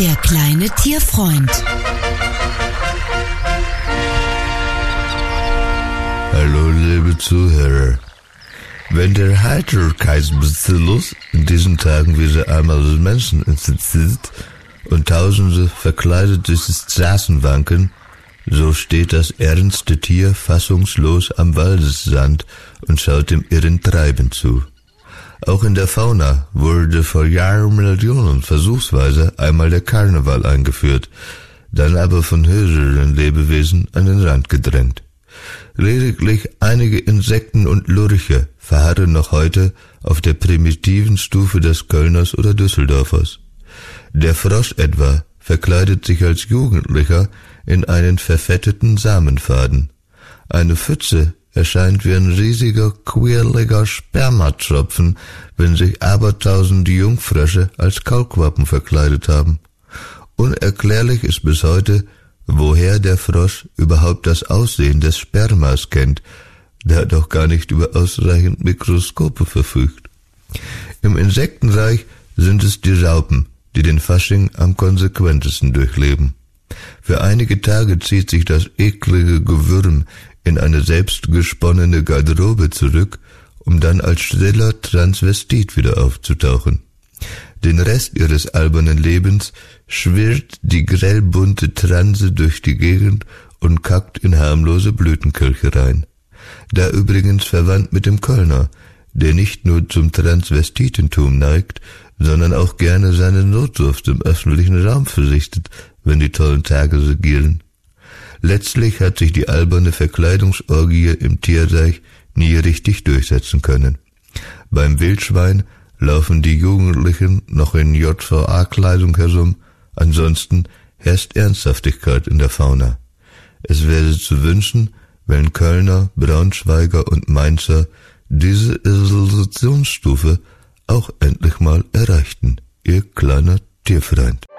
Der kleine Tierfreund. Hallo, liebe Zuhörer. Wenn der Heiterkeitsbacillus in diesen Tagen wieder einmal den Menschen infiziert und Tausende verkleidet durch die Straßen wanken, so steht das ernste Tier fassungslos am Waldesrand und schaut dem irren Treiben zu. Auch in der Fauna wurde vor Jahrmillionen versuchsweise einmal der Karneval eingeführt, dann aber von höheren Lebewesen an den Rand gedrängt. Lediglich einige Insekten und Lurche verharren noch heute auf der primitiven Stufe des Kölners oder Düsseldorfers. Der Frosch etwa verkleidet sich als Jugendlicher in einen verfetteten Samenfaden. Eine Pfütze erscheint wie ein riesiger, quirliger Spermatropfen, wenn sich abertausend Jungfrösche als Kaulquappen verkleidet haben. Unerklärlich ist bis heute, woher der Frosch überhaupt das Aussehen des Spermas kennt, da er doch gar nicht über ausreichend Mikroskope verfügt. Im Insektenreich sind es die Raupen, die den Fasching am konsequentesten durchleben. Für einige Tage zieht sich das eklige Gewürm in eine selbstgesponnene Garderobe zurück, um dann als stiller Transvestit wieder aufzutauchen. Den Rest ihres albernen Lebens schwirrt die grellbunte Transe durch die Gegend und kackt in harmlose Blütenkelche rein. Da übrigens verwandt mit dem Kölner, der nicht nur zum Transvestitentum neigt, sondern auch gerne seine Notdurft im öffentlichen Raum versichtet, wenn die tollen Tage regieren. Letztlich hat sich die alberne Verkleidungsorgie im Tierreich nie richtig durchsetzen können. Beim Wildschwein laufen die Jugendlichen noch in JVA-Kleidung herum, ansonsten herrscht Ernsthaftigkeit in der Fauna. Es wäre zu wünschen, wenn Kölner, Braunschweiger und Mainzer diese Evolutionsstufe auch endlich mal erreichten. Ihr kleiner Tierfreund.